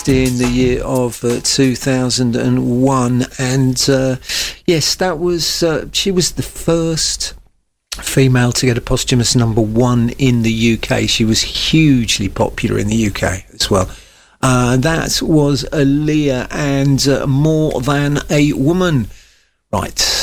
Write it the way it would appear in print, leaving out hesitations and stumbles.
in the year of 2001, and yes, that was she was the first female to get a posthumous #1 in the UK. She was hugely popular in the UK as well. That was Aaliyah and More Than a Woman. Right.